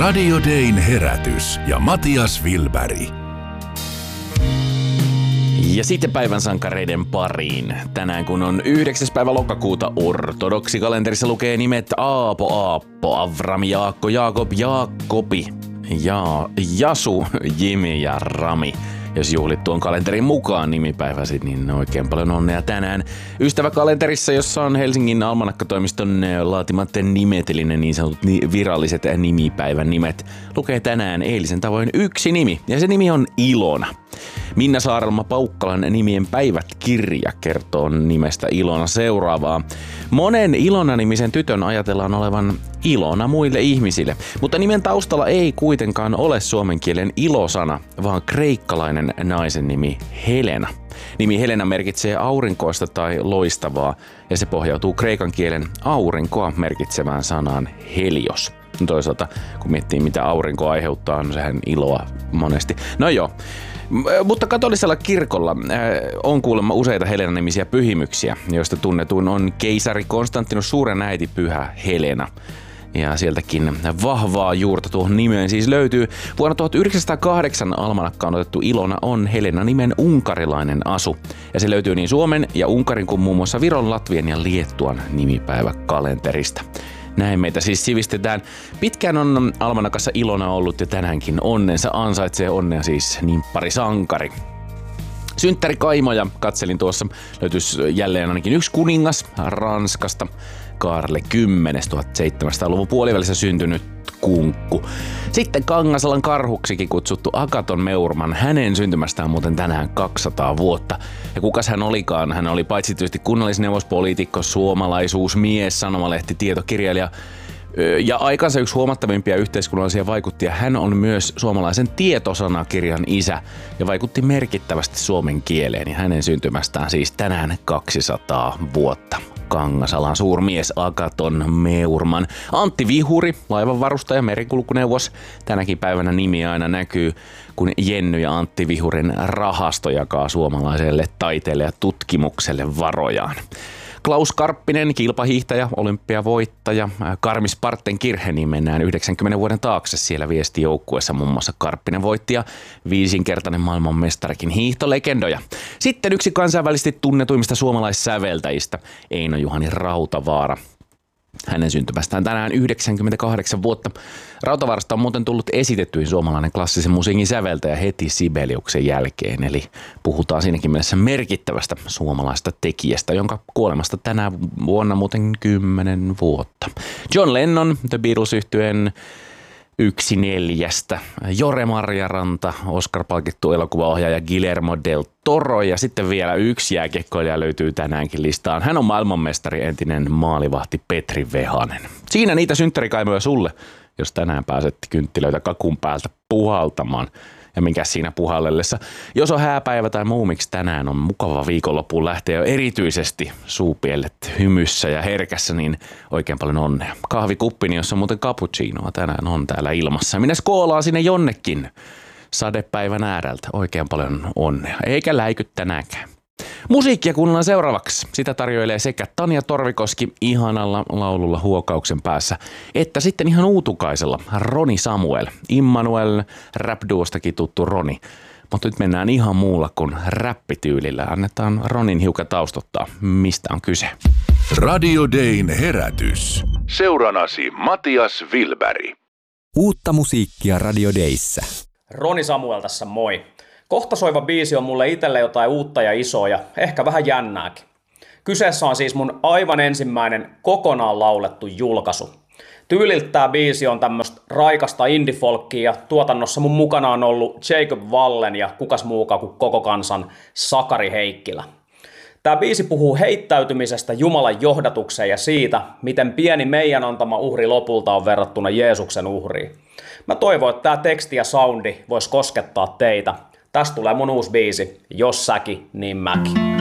Radio Dayn herätys ja Matias Wilberg. Ja sitten päivän sankareiden pariin. Tänään kun on 9. päivä lokakuuta, ortodoksikalenterissa lukee nimet Aapo, Avram, Jaakko, Jaakob, Jaakobi, Jasu, Jimi ja Rami. Jos juhlit tuon kalenterin mukaan nimipäiväsi, niin oikein paljon onnea tänään. Ystäväkalenterissa, jossa on Helsingin almanakkatoimiston laatimat nimet, eli ne niin sanotut viralliset nimipäivän nimet, lukee tänään eilisen tavoin yksi nimi, ja se nimi on Ilona. Minna Saarelma-Paukkalan nimien päivät-kirja kertoo nimestä Ilona seuraavaa. Monen Ilona-nimisen tytön ajatellaan olevan Ilona muille ihmisille, mutta nimen taustalla ei kuitenkaan ole suomen kielen ilosana, vaan kreikkalainen naisen nimi Helena. Nimi Helena merkitsee aurinkoista tai loistavaa, ja se pohjautuu kreikan kielen aurinkoa merkitsevään sanaan helios. Toisaalta, kun miettii mitä aurinko aiheuttaa, no sehän iloa monesti. No joo. Mutta katolisella kirkolla on kuulemma useita Helena-nimisiä pyhimyksiä, joista tunnetuin on keisari Konstantinus suuren äiti pyhä Helena. Ja sieltäkin vahvaa juurta tuohon nimeen siis löytyy. Vuonna 1908 almanakkaan otettu Ilona on Helena-nimen unkarilainen asu. Ja se löytyy niin Suomen ja Unkarin kuin muun muassa Viron, Latvian ja Liettuan nimipäiväkalenterista. Näin meitä siis sivistetään. Pitkään on almanakassa Ilona ollut ja tänäänkin onnensa ansaitsee, onnea siis nimppari sankari. Synttärikaimoja katselin tuossa, löytyisi jälleen ainakin yksi kuningas Ranskasta. Kaarle 10. 1700-luvun puolivälissä syntynyt kunkku. Sitten Kangasalan karhuksikin kutsuttu Agaton Meurman. Hänen syntymästään muuten tänään 200 vuotta. Ja kukas hän olikaan? Hän oli paitsi tietysti kunnallisneuvospoliitikko, suomalaisuusmies, sanomalehti, tietokirjailija ja aikansa yksi huomattavimpia yhteiskunnallisia vaikuttajia. Hän on myös suomalaisen tietosanakirjan isä ja vaikutti merkittävästi suomen kieleen. Ja hänen syntymästään siis tänään 200 vuotta. Kangasalan suurmies Agaton Meurman. Antti Vihuri, laivanvarustaja, merenkulkuneuvos. Tänäkin päivänä nimi aina näkyy, kun Jenny ja Antti Vihurin rahasto jakaa suomalaiselle taiteelle ja tutkimukselle varojaan. Klaus Karppinen, kilpahiihtäjä, olympiavoittaja. Karmis Partenkirche, niin mennään 90 vuoden taakse. Siellä viestijoukkueessa muun muassa Karppinen voitti ja 5-kertainen maailmanmestarikin hiihtolegendoja. Sitten yksi kansainvälisesti tunnetuimmista suomalaissäveltäjistä, Eino Juhani Rautavaara. Hänen syntymästään tänään 98 vuotta. Rautavaarasta on muuten tullut esitettyyn suomalainen klassisen musiikin säveltäjä heti Sibeliuksen jälkeen. Eli puhutaan siinäkin mielessä merkittävästä suomalaista tekijästä, jonka kuolemasta tänä vuonna muuten 10 vuotta. John Lennon, The Beatles-yhtyeen 1/4. Jore Marjaranta, Oscar-palkittu elokuvaohjaaja Guillermo del Toro ja sitten vielä yksi jääkiekkoilija löytyy tänäänkin listaan. Hän on maailmanmestari, entinen maalivahti Petri Vehanen. Siinä niitä synttärikaimoja sulle, jos tänään pääset kynttilöitä kakun päältä puhaltamaan. Ja minkä siinä puhallellessa. Jos on hääpäivä tai muu, miksi tänään on mukava viikonloppuun lähteä jo erityisesti suupielet hymyssä ja herkässä, niin oikein paljon onnea. Kahvikuppini, jossa on muuten cappuccinoa tänään on täällä ilmassa. Minä skoolaan sinne jonnekin sadepäivän ääreltä. Oikein paljon onnea. Eikä läiky tänäänkään. Musiikkia kuunnellaan seuraavaksi. Sitä tarjoilee sekä Tanja Torvikoski ihanalla laululla Huokauksen päässä, että sitten ihan uutukaisella Roni Samuel. Immanuel rap-duostakin tuttu Roni. Mutta nyt mennään ihan muulla kuin räppityylillä. Annetaan Ronin hiukan taustottaa, mistä on kyse. Radio Dayn herätys. Seuranasi Matias Wilberg. Uutta musiikkia Radio Dayssä. Roni Samuel tässä moi. Kohta soiva biisi on mulle itselle jotain uutta ja isoa ja ehkä vähän jännääkin. Kyseessä on siis mun aivan ensimmäinen kokonaan laulettu julkaisu. Tyyliltä tää biisi on tämmöstä raikasta indie-folkkia ja tuotannossa mun mukana on ollut Jacob Wallen ja kukas muukaan kuin koko kansan Sakari Heikkilä. Tää biisi puhuu heittäytymisestä Jumalan johdatukseen ja siitä, miten pieni meidän antama uhri lopulta on verrattuna Jeesuksen uhriin. Mä toivon, että tää teksti ja soundi vois koskettaa teitä. Tästä tulee mun uusi biisi, Jos säkin, niin mäkin.